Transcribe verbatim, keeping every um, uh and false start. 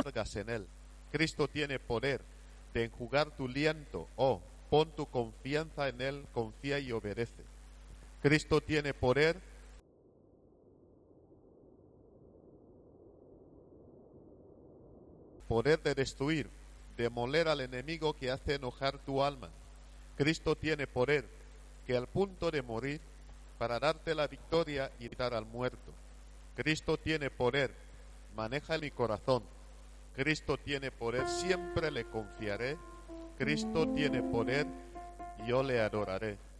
amargas en Él. Cristo tiene poder de enjugar tu llanto. Oh, pon tu confianza en Él, confía y obedece. Cristo tiene poder poder de destruir, demoler al enemigo que hace enojar tu alma. Cristo tiene poder que al punto de morir para darte la victoria y dar al muerto. Cristo tiene poder, maneja mi corazón. Cristo tiene poder, siempre le confiaré. Cristo tiene poder, yo le adoraré.